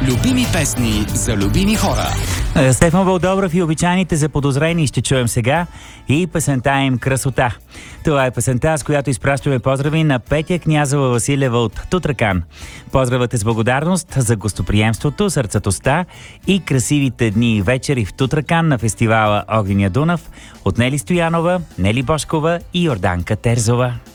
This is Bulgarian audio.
Любими песни за любими хора. Стефан Вълдобрев и обичайните заподозрени ще чуем сега и песента им "Красота". Това е песента, с която изпращаме поздрави на Петя Князова Василева от Тутракан. Поздравът е с благодарност за гостоприемството, сърцатостта и красивите дни и вечери в Тутракан на фестивала Огнения Дунав от Нели Стоянова, Нели Бошкова и Йорданка Терзова.